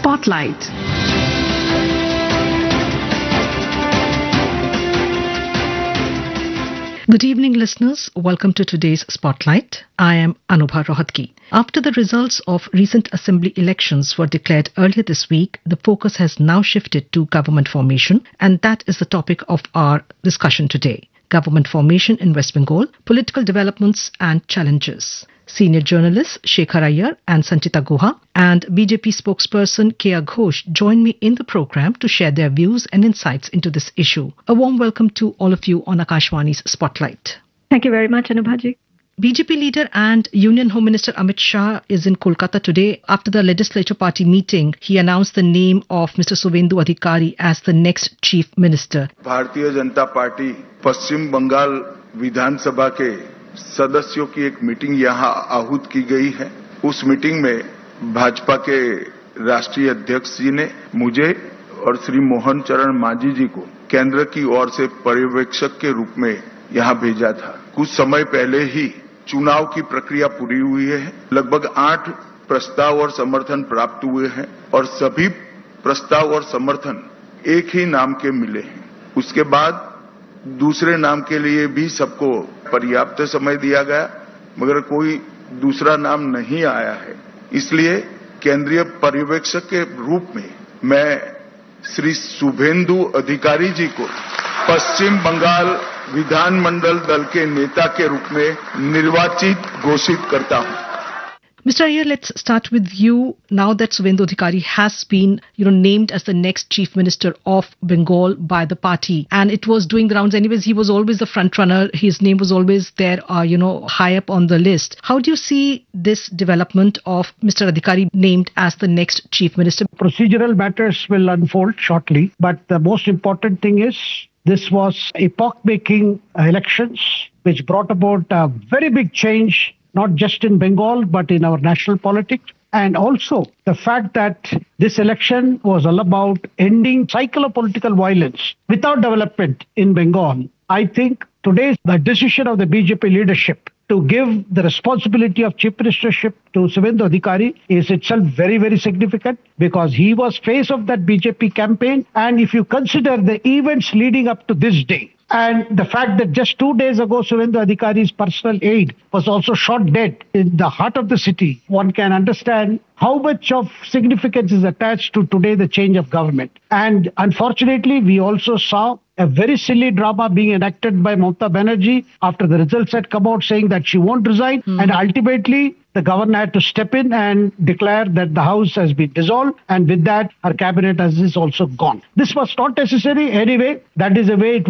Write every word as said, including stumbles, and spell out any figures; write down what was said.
Spotlight. Good evening, listeners. Welcome to today's Spotlight. I am Anubha Rohatgi. After the results of recent assembly elections were declared earlier this week, the focus has now shifted to government formation, and that is the topic of our discussion today. Government formation in West Bengal, political developments and challenges. Senior journalists Shekhar Iyer and Sanchita Guha and B J P spokesperson K R Ghosh join me in the program to share their views and insights into this issue. A warm welcome to all of you on Akashwani's Spotlight. Thank you very much, Anubhaji. B J P leader and Union Home Minister Amit Shah is in Kolkata today. After the legislature party meeting, he announced the name of Mister Suvendu Adhikari as the next chief minister. Bharatiya Janata Party, Paschim Bengal Vidhan Sabha के सदस्यों की एक meeting यहाँ आहूत की गई है। उस मीटिंग में भाजपा के राष्ट्रीय अध्यक्ष जी ने मुझे और श्री मोहन चरण मांझी जी को केंद्र की ओर से पर्यवेक्षक के रूप में यहाँ भेजा था। कुछ समय पहले ही चुनाव की प्रक्रिया पूरी हुई है। लगभग आठ प्रस्ताव और समर्थन प्राप्त हुए हैं और सभी प्रस्ताव और समर्थन एक ही नाम के मिले हैं। उसके बाद दूसरे नाम के लिए भी सबको पर्याप्त समय दिया गया, मगर कोई दूसरा नाम नहीं आया है। इसलिए केंद्रीय पर्यवेक्षक के रूप में मैं श्री शुभेंदु अधिकारी जी को पश्चिम बंगाल विधानमंडल दल के नेता के रूप में निर्वाचित घोषित करता हूं। Mister Iyer, let's start with you. Now that Suvendu Adhikari has been, you know, named as the next chief minister of Bengal by the party, and it was doing the rounds anyways. He was always the front runner. His name was always there, uh, you know, high up on the list. How do you see this development of Mister Adhikari named as the next chief minister? Procedural matters will unfold shortly, but the most important thing is this was epoch-making elections which brought about a very big change, not just in Bengal, but in our national politics. And also the fact that this election was all about ending cycle of political violence without development in Bengal. I think today's the decision of the B J P leadership to give the responsibility of chief ministership to Suvendu Adhikari is itself very, very significant because he was face of that B J P campaign. And if you consider the events leading up to this day, and the fact that just two days ago, Suvendu Adhikari's personal aide was also shot dead in the heart of the city, one can understand how much of significance is attached to today the change of government. And unfortunately, we also saw a very silly drama being enacted by Mamata Banerjee after the results had come out saying that she won't resign. Mm-hmm. And ultimately, the governor had to step in and declare that the house has been dissolved. And with that, her cabinet has is also gone. This was not necessary anyway. That is the way it